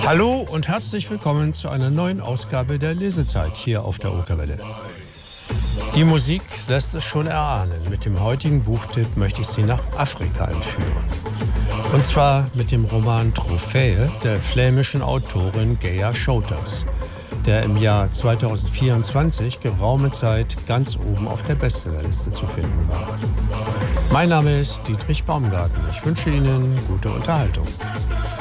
Hallo und herzlich willkommen zu einer neuen Ausgabe der Lesezeit hier auf der Okerwelle. Die Musik lässt es schon erahnen. Mit dem heutigen Buchtipp möchte ich Sie nach Afrika entführen. Und zwar mit dem Roman Trophäe der flämischen Autorin Geja Schouters, der im Jahr 2024 geraume Zeit ganz oben auf der Bestsellerliste zu finden war. Mein Name ist Dietrich Baumgarten. Ich wünsche Ihnen gute Unterhaltung.